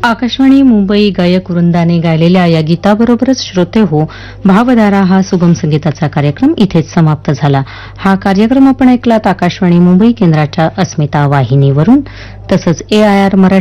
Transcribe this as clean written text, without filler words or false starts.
आकाशवाणी मुंबई गायक वृंदाने गायलेल्या या गीताबरोबरच श्रोते हो भावधारा हा सुगम संगीताचा कार्यक्रम इथेच समाप्त झाला. हा कार्यक्रम आपण ऐकलात आकाशवाणी मुंबई केंद्राच्या अस्मिता वाहिनीवरून. तसंच AIR मराठी